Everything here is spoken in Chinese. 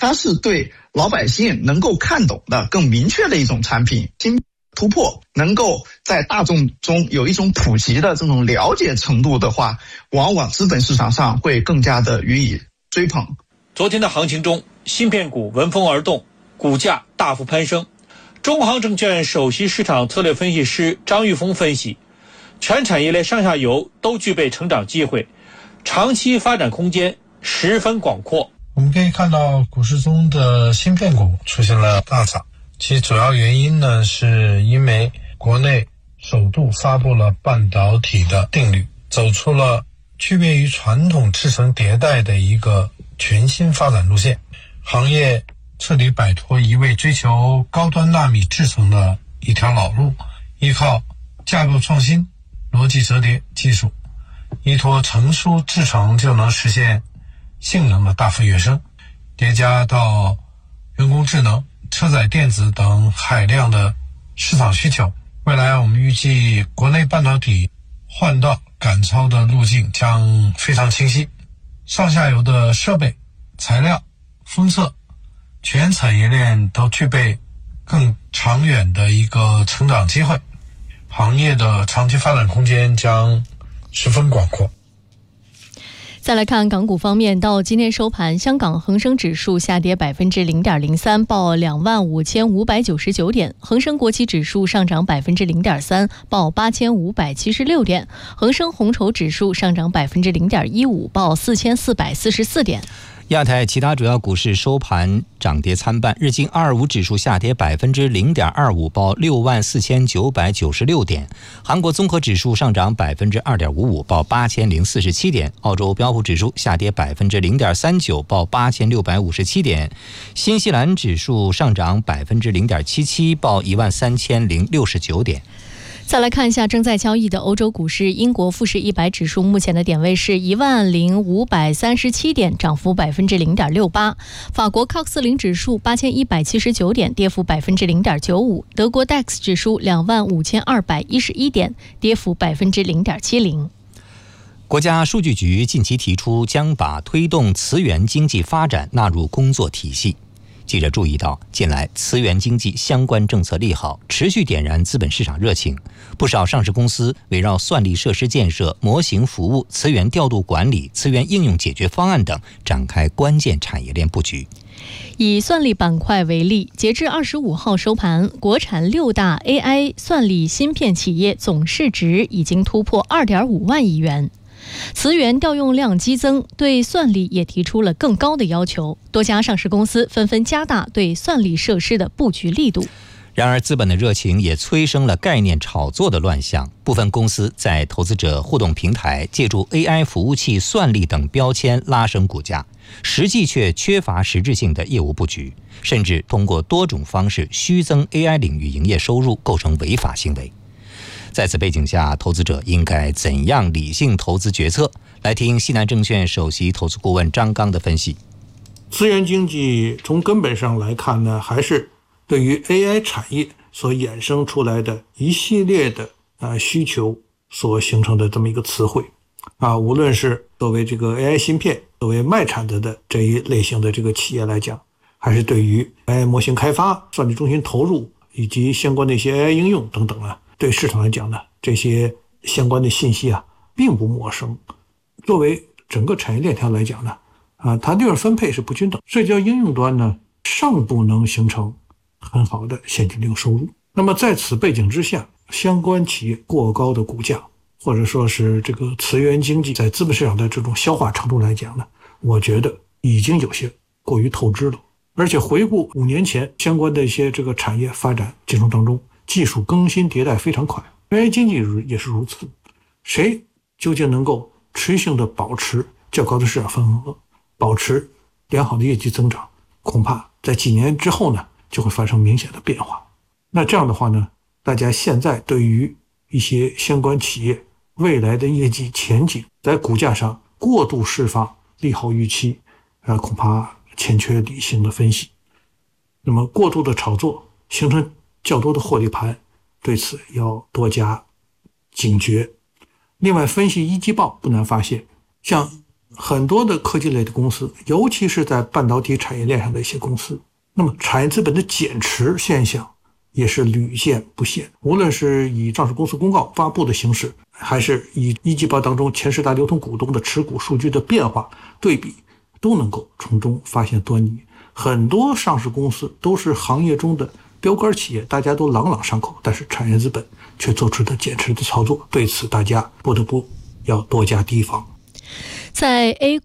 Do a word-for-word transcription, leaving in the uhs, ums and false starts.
它是对老百姓能够看懂的更明确的一种产品。新突破能够在大众中有一种普及的这种了解程度的话，往往资本市场上会更加的予以追捧。 昨天的行情中，芯片股闻风而动，股价大幅攀升。中航证券首席市场策略分析师张玉峰分析，全产业链上下游都具备成长机会，长期发展空间十分广阔。 我们可以看到股市中的芯片股出现了大涨，其主要原因呢，是因为国内首度发布了半导体的定律，走出了区别于传统制程迭代的一个全新发展路线，行业彻底摆脱一味追求高端纳米制程的一条老路，依靠架构创新、逻辑折叠技术，依托成熟制程就能实现性能的大幅跃升，叠加到人工智能、车载电子等海量的市场需求，未来我们预计国内半导体换道赶超的路径将非常清晰，上下游的设备、材料、封测，全产业链都具备更长远的一个成长机会，行业的长期发展空间将十分广阔。 再来看港股方面，到今天收盘，香港恒生指数下跌百分之零点零三，报两万五千五百九十九点；恒生国企指数上涨百分之零点三，报八千五百七十六点；恒生红筹指数上涨百分之零点一五，报四千四百四十四点。 亚太其他主要股市收盘涨跌参半，日经二二五指数下跌百分之零点二五，报六万四千九百九十六点；韩国综合指数上涨百分之二点五五，报八千零四十七点；澳洲标普指数下跌百分之零点三九，报八千六百五十七点；新西兰指数上涨百分之零点七七，报一万三千零六十九点。 再来看一下正在交易的欧洲股市，英国富时一百指数目前的点位是一万零五百三十七点，涨幅百分之零点六八；法国 C A C 四零指数八千一百七十九点，跌幅百分之零点九五；德国 D A X 指数两万五千二百一十一点，跌幅百分之零点七零。 国家数据局近期提出，将把推动磁源经济发展纳入工作体系。记者注意到，近来磁源经济相关政策利好，持续点燃资本市场热情。不少上市公司围绕算力设施建设、模型服务、磁源调度管理、磁源应用解决方案等，展开关键产业链布局。 以算力板块为例，截至二十五号收盘，国产六大 A I 算力芯片企业总市值已经突破二点五万亿元。磁源调用量激增，对算力也提出了更高的要求，多家上市公司纷纷加大对算力设施的布局力度。 然而，资本的热情也催生了概念炒作的乱象，部分公司在投资者互动平台借助 A I 服务器、算力等标签拉升股价，实际却缺乏实质性的业务布局，甚至通过多种方式虚增 A I 领域营业收入，构成违法行为。在此背景下，投资者应该怎样理性投资决策？来听西南证券首席投资顾问张刚的分析。 资源经济从根本上来看呢，还是对于 A I 产业所衍生出来的一系列的啊需求所形成的这么一个词汇啊，无论是作为这个 A I 芯片作为卖产的的这一类型的这个企业来讲，还是对于 A I 模型开发、算力中心投入以及相关的一些 A I 应用等等啊，对市场来讲呢，这些相关的信息啊并不陌生。作为整个产业链条来讲呢，啊，它利润分配是不均等，涉及到应用端呢，尚不能形成很好的现金流收入。那么在此背景之下，相关企业过高的股价，或者说是这个磁源经济在资本市场的这种消化程度来讲呢，我觉得已经有些过于透支了。而且回顾五年前相关的一些这个产业发展进程当中，技术更新迭代非常快， A I 经济也是如此。谁究竟能够持续性的保持较高的市场份额，保持良好的业绩增长，恐怕在几年之后呢，就会发生明显的变化。那这样的话呢，大家现在对于一些相关企业未来的业绩前景，在股价上过度释放利好预期，呃，恐怕欠缺理性的分析。那么过度的炒作形成较多的获利盘，对此要多加警觉。另外，分析一季报不难发现，像很多的科技类的公司，尤其是在半导体产业链上的一些公司，那么产业资本的减持现象也是屡见不鲜。无论是以上市公司公告发布的形式，还是以一季报当中前十大流通股东的持股数据的变化对比，都能够从中发现端倪。很多上市公司都是行业中的标杆企业，大家都朗朗上口，但是产业资本却做出的减持的操作，对此大家不得不要多加提防。 在 A